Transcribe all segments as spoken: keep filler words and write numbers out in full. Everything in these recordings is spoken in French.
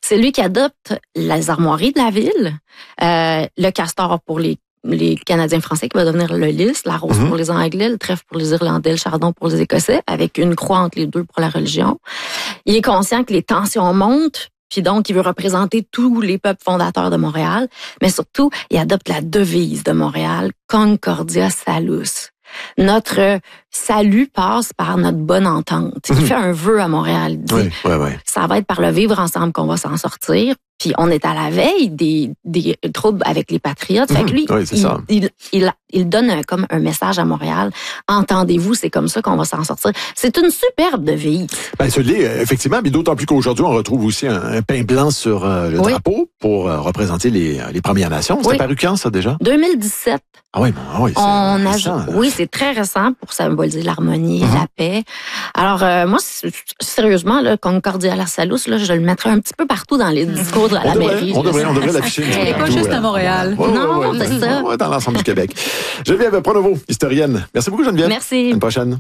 C'est lui qui adopte les armoiries de la ville, euh, le castor pour les les Canadiens français qui va devenir le lys, la rose mm-hmm. pour les Anglais, le trèfle pour les Irlandais, le chardon pour les Écossais, avec une croix entre les deux pour la religion. Il est conscient que les tensions montent, puis donc il veut représenter tous les peuples fondateurs de Montréal, mais surtout, il adopte la devise de Montréal, Concordia Salus. Notre salut passe par notre bonne entente. Il fait un vœu à Montréal. Il dit, oui, oui, oui. Ça va être par le vivre ensemble qu'on va s'en sortir. Puis on est à la veille des, des troubles avec les patriotes. Fait que lui, oui, c'est il, ça. Il, il, il donne un, comme un message à Montréal. Entendez-vous, c'est comme ça qu'on va s'en sortir. C'est une superbe devise. Ben, ce l'est, effectivement, mais d'autant plus qu'aujourd'hui, on retrouve aussi un, un pain blanc sur euh, le oui. drapeau pour euh, représenter les, les Premières Nations. C'était oui. paru quand, ça, déjà? deux mille dix-sept. Ah oui, bon, oui, c'est on récent, a, Oui, c'est très récent pour symboliser l'harmonie, mm-hmm. la paix. Alors, euh, moi, sérieusement, là, Concordia la Salus, là, je le mettrais un petit peu partout dans les discours de la on mairie. Devrait, on devrait, on devrait l'afficher. Et pas juste à Montréal. Ouais, non, ouais, ouais, c'est ça. Ouais, dans l'ensemble du Québec. Geneviève Pronovo, historienne. Merci beaucoup, Geneviève. Merci. À une prochaine.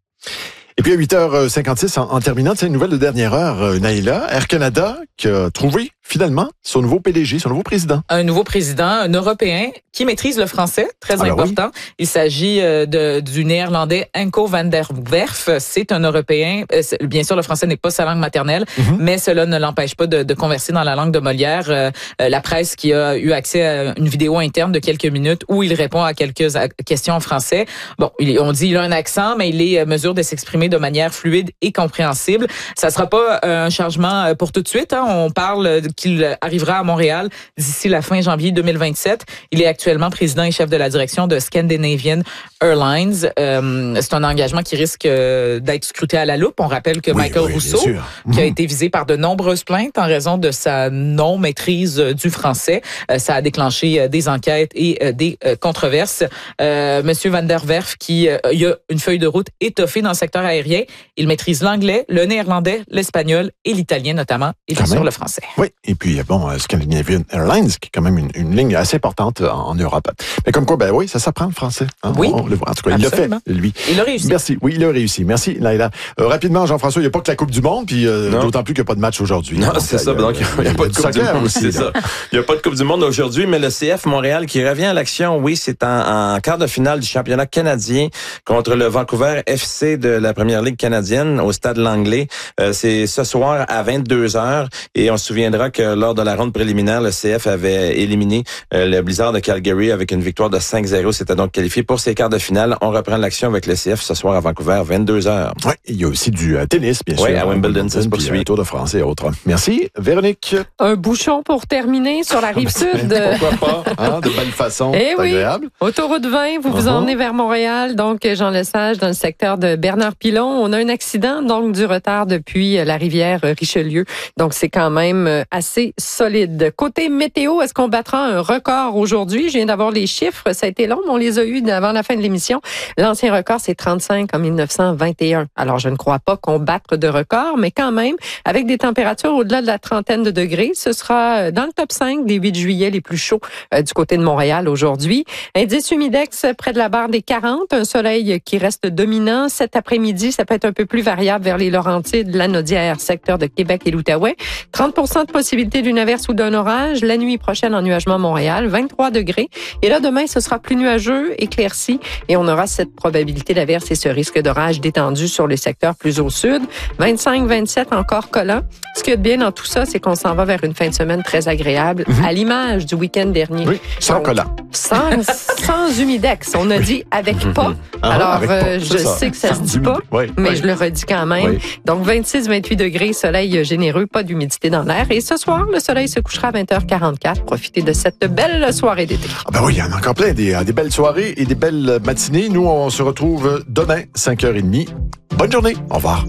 Et puis à huit heures cinquante-six, en, en terminant, c'est une nouvelle de dernière heure, euh, Naïla, Air Canada qui a trouvé finalement son nouveau P D G, son nouveau président. Un nouveau président, un Européen qui maîtrise le français, très ah ben important. Oui. Il s'agit de, du Néerlandais Inco van der Werf. C'est un Européen. Bien sûr, le français n'est pas sa langue maternelle, mm-hmm. mais cela ne l'empêche pas de, de converser dans la langue de Molière. Euh, la presse qui a eu accès à une vidéo interne de quelques minutes où il répond à quelques questions en français. Bon, il, on dit qu'il a un accent, mais il est mesure de s'exprimer de manière fluide et compréhensible. Ça sera pas un changement pour tout de suite. Hein. On parle qu'il arrivera à Montréal d'ici la fin janvier deux mille vingt-sept. Il est actuellement président et chef de la direction de Scandinavian Airlines. Euh, c'est un engagement qui risque d'être scruté à la loupe. On rappelle que oui, Michael oui, Rousseau, qui a été visé par de nombreuses plaintes en raison de sa non-maîtrise du français, euh, ça a déclenché des enquêtes et euh, des euh, controverses. Euh, Monsieur Van der Werf, qui euh, il a une feuille de route étoffée dans le secteur aérien. Il maîtrise l'anglais, le néerlandais, l'espagnol et l'italien notamment, et bien sûr le français. Oui, et puis bon, Scandinavian Airlines, qui est quand même une, une ligne assez importante en, en Europe. Mais comme quoi, ben oui, ça s'apprend le français. Hein? Oui. On, on le voit. En tout cas, absolument. Il l'a fait, lui. Il a réussi. Merci. Oui, il a réussi. Merci, Naïla. Euh, rapidement, Jean-François, il n'y a pas que la Coupe du Monde, puis euh, d'autant plus qu'il n'y a pas de match aujourd'hui. Non, donc, c'est ça. Donc, il n'y a, a pas de Coupe du Monde. C'est ça. Il n'y a pas de Coupe du Monde aujourd'hui, mais le C F Montréal qui revient à l'action, oui, c'est en, en quart de finale du championnat canadien contre le Vancouver F C de la Première Ligue canadienne au Stade Langley. Euh, c'est ce soir à vingt-deux heures et on se souviendra que lors de la ronde préliminaire, le C F avait éliminé euh, le Blizzard de Calgary avec une victoire de cinq zéro. C'était donc qualifié pour ces quarts de finale. On reprend l'action avec le C F ce soir à Vancouver, vingt-deux heures. Oui, il y a aussi du euh, tennis, bien sûr. Oui, à Wimbledon, ça se poursuit. Tour de France et autres. Merci, Véronique. Un bouchon pour terminer sur la Rive-Sud. Pourquoi pas, hein, de belle façon, eh c'est oui. agréable. Autoroute vingt, vous vous uh-huh. emmenez vers Montréal, donc Jean Lesage, dans le secteur de Bernard-Pilon. On a un accident, donc du retard depuis la rivière Richelieu. Donc, c'est quand même assez solide. Côté météo, est-ce qu'on battra un record aujourd'hui? Je viens d'avoir les chiffres. Ça a été long, mais on les a eus avant la fin de l'émission. L'ancien record, c'est trente-cinq en mille neuf cent vingt et un. Alors, je ne crois pas qu'on batte de record, mais quand même, avec des températures au-delà de la trentaine de degrés, ce sera dans le top cinq des huit juillet les plus chauds euh, du côté de Montréal aujourd'hui. Indice humidex près de la barre des quarante. Un soleil qui reste dominant. Cet après-midi, ça peut être un peu plus variable vers les Laurentides, la Naudière, secteur de Québec et l'Outaouais. trente pour cent de possibilité d'une averse ou d'un orage. La nuit prochaine, ennuagement Montréal, vingt-trois degrés. Et là, demain, ce sera plus nuageux, éclairci, et on aura cette probabilité d'averse et ce risque d'orage détendu sur les secteurs plus au sud. vingt-cinq vingt-sept encore collant. Ce qui est bien dans tout ça, c'est qu'on s'en va vers une fin de semaine très agréable, mm-hmm. à l'image du week-end dernier. Oui, sans Donc, collant. Sans, sans humidex. On a oui. dit avec mm-hmm. pas. Ah, Alors, avec euh, pas. je ça. sais que ça sans se dit pas, oui. mais oui. je le redis quand même. Oui. Donc, vingt-six vingt-huit degrés, soleil généreux, pas d'humidité dans l'air. Et ce soir, le soleil se couchera à vingt heures quarante-quatre. Profitez de cette belle soirée d'été. Ah ben oui, il y en a encore plein, des, des belles soirées et des belles matinées. Nous, on se retrouve demain, cinq heures trente. Bonne journée. Au revoir.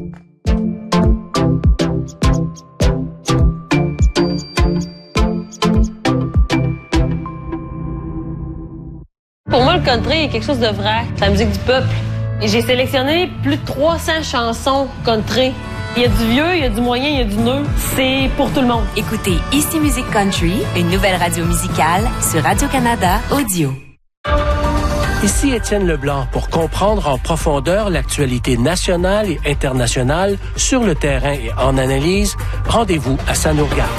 Pour moi, le country est quelque chose de vrai. C'est la musique du peuple. Et j'ai sélectionné plus de trois cents chansons country. Il y a du vieux, il y a du moyen, il y a du neuf. C'est pour tout le monde. Écoutez Ici Musique Country, une nouvelle radio musicale sur Radio-Canada Audio. Ici Étienne Leblanc pour comprendre en profondeur l'actualité nationale et internationale sur le terrain et en analyse. Rendez-vous à Ça nous regarde.